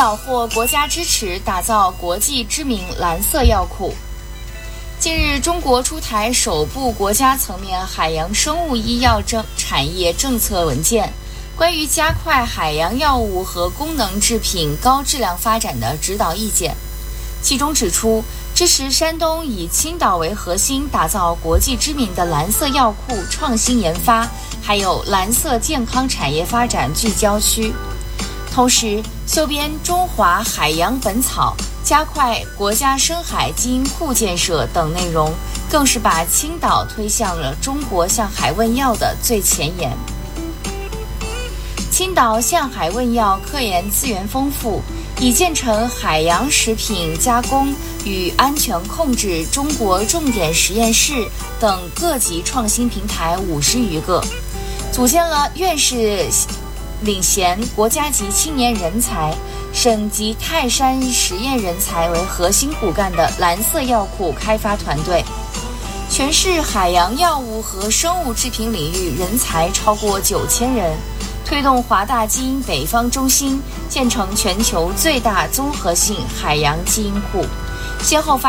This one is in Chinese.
岛获国家支持打造国际知名蓝色药库。近日，中国出台首部国家层面海洋生物医药产业政策文件，关于加快海洋药物和功能制品高质量发展的指导意见。其中指出，支持山东以青岛为核心打造国际知名的蓝色药库创新研发，还有蓝色健康产业发展聚焦区。同时，修编《中华海洋本草》，加快国家深海基因库建设等内容，更是把青岛推向了中国向海问药的最前沿。青岛向海问药科研资源丰富，已建成海洋食品加工与安全控制中国重点实验室等各级创新平台50余个，组建了院士领衔国家级青年人才、省级泰山实验人才为核心骨干的蓝色药库开发团队，全市海洋药物和生物制品领域人才超过9000人，推动华大基因北方中心建成全球最大综合性海洋基因库，先后发